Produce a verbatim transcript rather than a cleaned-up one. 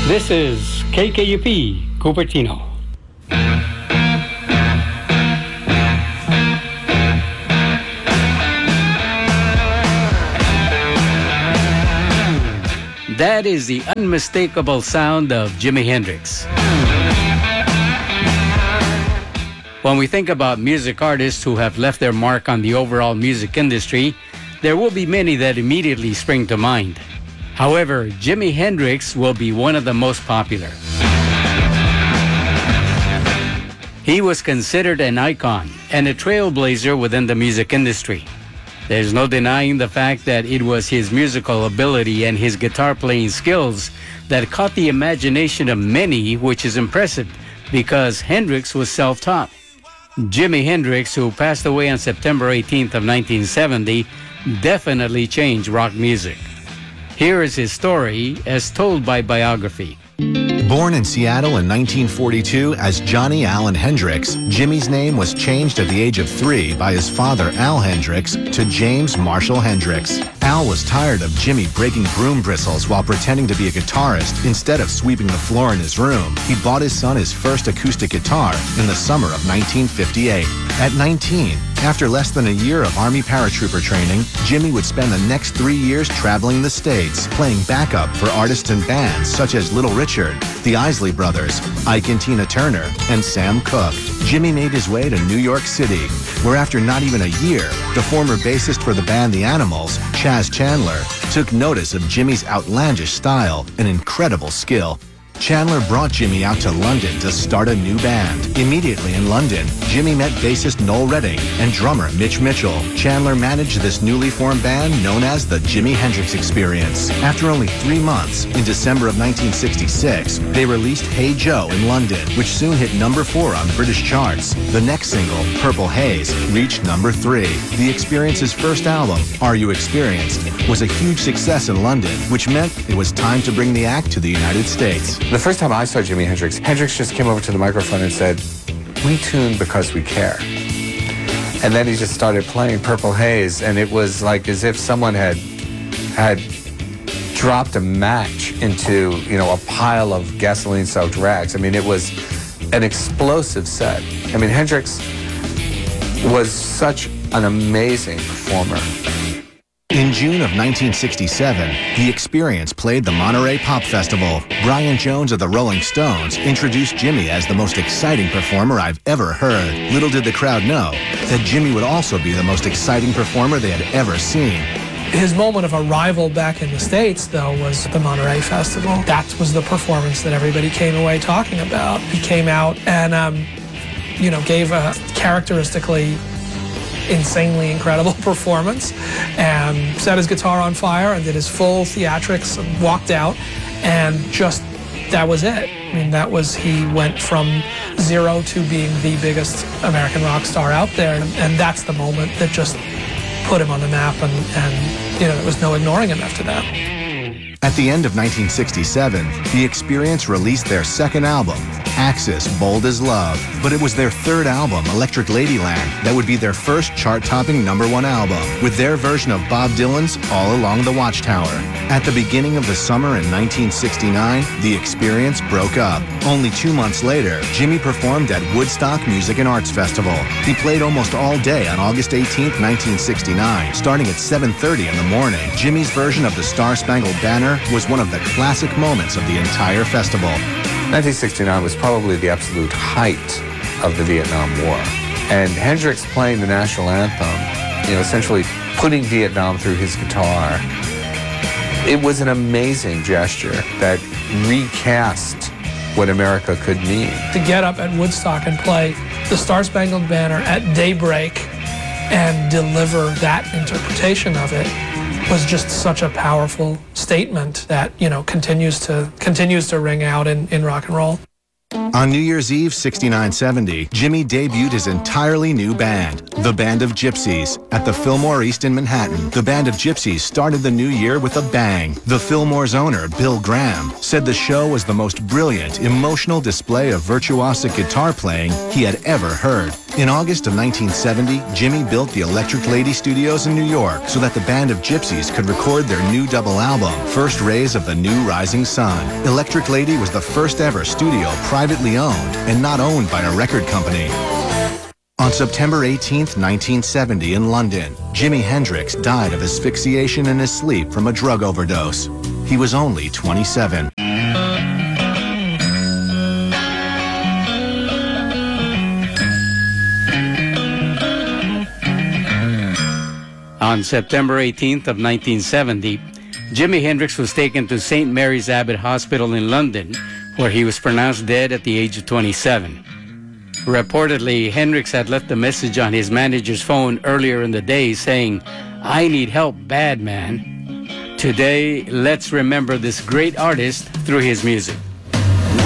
This is K K U P, Cupertino. That is the unmistakable sound of Jimi Hendrix. When we think about music artists who have left their mark on the overall music industry, there will be many that immediately spring to mind. However, Jimi Hendrix will be one of the most popular. He was considered an icon and a trailblazer within the music industry. There's no denying the fact that it was his musical ability and his guitar playing skills that caught the imagination of many, which is impressive because Hendrix was self-taught. Jimi Hendrix, who passed away on September eighteenth of nineteen seventy, definitely changed rock music. Here is his story as told by biography. Born in Seattle in nineteen forty-two as Johnny Allen Hendrix, Jimi's name was changed at the age of three by his father Al Hendrix to James Marshall Hendrix. Al was tired of Jimi breaking broom bristles while pretending to be a guitarist instead of sweeping the floor in his room. He bought his son his first acoustic guitar in the summer of nineteen fifty-eight. At nineteen, after less than a year of Army paratrooper training, Jimi would spend the next three years traveling the States, playing backup for artists and bands such as Little Richard, the Isley Brothers, Ike and Tina Turner, and Sam Cooke. Jimi made his way to New York City, where after not even a year, the former bassist for the band The Animals, Chas Chandler, took notice of Jimi's outlandish style and incredible skill. Chandler brought Jimi out to London to start a new band. Immediately in London, Jimi met bassist Noel Redding and drummer Mitch Mitchell. Chandler managed this newly formed band known as the Jimi Hendrix Experience. After only three months, in December of nineteen sixty-six, they released Hey Joe in London, which soon hit number four on British charts. The next single, Purple Haze, reached number three. The Experience's first album, Are You Experienced, was a huge success in London, which meant it was time to bring the act to the United States. The first time I saw Jimi Hendrix, Hendrix just came over to the microphone and said, "We tune because we care." And then he just started playing Purple Haze, and it was like as if someone had had dropped a match into, you know, a pile of gasoline-soaked rags. I mean, it was an explosive set. I mean, Hendrix was such an amazing performer. In June of nineteen sixty-seven, The Experience played the Monterey Pop Festival. Brian Jones of the Rolling Stones introduced Jimi as the most exciting performer I've ever heard. Little did the crowd know that Jimi would also be the most exciting performer they had ever seen. His moment of arrival back in the States, though, was the Monterey Festival. That was the performance that everybody came away talking about. He came out and, um, you know, gave a characteristically insanely incredible performance and set his guitar on fire and did his full theatrics and walked out, and just that was it. I mean, that was, he went from zero to being the biggest American rock star out there, and, and that's the moment that just put him on the map, and, and you know, there was no ignoring him after that. At the end of nineteen sixty-seven, The Experience released their second album, Axis, Bold as Love. But it was their third album, Electric Ladyland, that would be their first chart-topping number one album, with their version of Bob Dylan's All Along the Watchtower. At the beginning of the summer in nineteen sixty-nine, The Experience broke up. Only two months later, Jimi performed at Woodstock Music and Arts Festival. He played almost all day on August eighteenth, nineteen sixty-nine. Starting at seven thirty in the morning, Jimi's version of the Star-Spangled Banner was one of the classic moments of the entire festival. nineteen sixty-nine was probably the absolute height of the Vietnam War. And Hendrix playing the national anthem, you know, essentially putting Vietnam through his guitar, it was an amazing gesture that recast what America could mean. To get up at Woodstock and play the Star-Spangled Banner at daybreak and deliver that interpretation of it was just such a powerful statement that, you know, continues to continues to ring out in, in rock and roll. On New Year's Eve, sixty-nine seventy, Jimi debuted his entirely new band, the Band of Gypsys, at the Fillmore East in Manhattan. The Band of Gypsys started the new year with a bang. The Fillmore's owner, Bill Graham, said the show was the most brilliant, emotional display of virtuosic guitar playing he had ever heard. In August of nineteen seventy, Jimmy built the Electric Lady Studios in New York so that the band of gypsies could record their new double album, First Rays of the New Rising Sun. Electric Lady was the first ever studio privately owned and not owned by a record company. On September eighteenth, nineteen seventy, in London, Jimi Hendrix died of asphyxiation in his sleep from a drug overdose. He was only twenty-seven. On September eighteenth of nineteen seventy, Jimi Hendrix was taken to Saint Mary's Abbot Hospital in London, where he was pronounced dead at the age of twenty-seven. Reportedly, Hendrix had left a message on his manager's phone earlier in the day saying, "I need help bad, man." Today, let's remember this great artist through his music.